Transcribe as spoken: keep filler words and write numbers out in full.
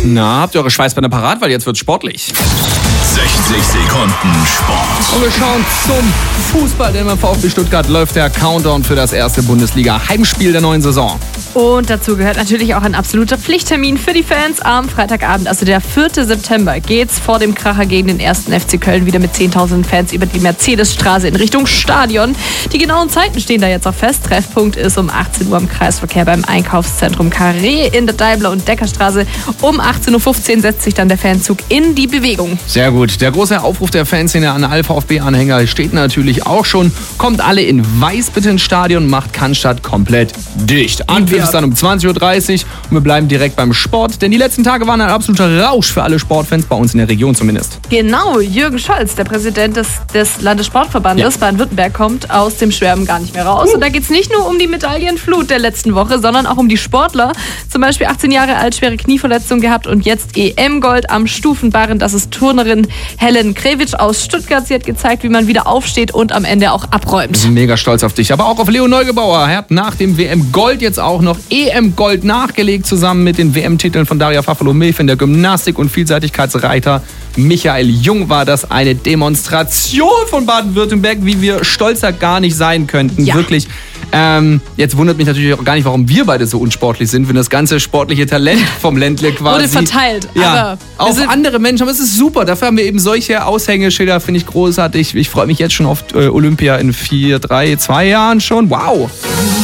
Na, habt ihr eure Schweißbänder parat, weil jetzt wird's sportlich. sechzig Sekunden Sport. Und wir schauen zum Fußball, denn beim VfB Stuttgart läuft der Countdown für das erste Bundesliga-Heimspiel der neuen Saison. Und dazu gehört natürlich auch ein absoluter Pflichttermin für die Fans am Freitagabend. Also der vierte September geht's vor dem Kracher gegen den ersten F C Köln wieder mit zehntausend Fans über die Mercedesstraße in Richtung Stadion. Die genauen Zeiten stehen da jetzt auch fest. Treffpunkt ist um achtzehn Uhr im Kreisverkehr beim Einkaufszentrum Carré in der Deibler- und Deckerstraße. Um achtzehn Uhr fünfzehn setzt sich dann der Fanzug in die Bewegung. Sehr gut. Der große Aufruf der Fanszene an alle VfB-Anhänger steht natürlich auch schon. Kommt alle in Weiß bitte ins Stadion, macht Cannstatt komplett dicht. Anpfiff ist dann um zwanzig Uhr dreißig und wir bleiben direkt beim Sport, denn die letzten Tage waren ein absoluter Rausch für alle Sportfans, bei uns in der Region zumindest. Genau, Jürgen Scholz, der Präsident des, des Landessportverbandes Ja. Baden-Württemberg, kommt aus dem Schwärmen gar nicht mehr raus. Uh. Und da geht es nicht nur um die Medaillenflut der letzten Woche, sondern auch um die Sportler. Zum Beispiel achtzehn Jahre alt, schwere Knieverletzung gehabt und jetzt E M-Gold am Stufenbarren. Das ist Turnerin Helen Krewitsch aus Stuttgart. Sie hat gezeigt, wie man wieder aufsteht und am Ende auch abräumt. Wir sind mega stolz auf dich, aber auch auf Leo Neugebauer. Er hat nach dem W M-Gold jetzt auch noch E M-Gold nachgelegt, zusammen mit den W M-Titeln von Daria Fafalo-Milf in der Gymnastik und Vielseitigkeitsreiter Michael Jung. War das eine Demonstration von Baden-Württemberg, wie wir stolzer gar nicht sein könnten. Ja. Wirklich. Ähm, jetzt wundert mich natürlich auch gar nicht, warum wir beide so unsportlich sind, wenn das ganze sportliche Talent vom Ländle quasi... Wurde verteilt, ja, aber wir auf sind- andere Menschen. Aber es ist super. Dafür haben wir eben solche Aushängeschilder, finde ich großartig. Ich freue mich jetzt schon auf äh, Olympia in vier, drei, zwei Jahren schon. Wow.